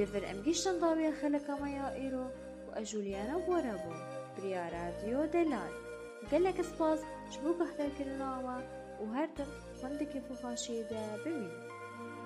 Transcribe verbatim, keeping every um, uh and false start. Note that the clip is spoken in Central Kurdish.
ليفر ام گیشتن داوی خلقا مایا ایرو و اجولیانا بورابو بریا رادیو دلال قالك سباس شبوك احتاج كرناما وهرتم خندك فخاشي دا بمين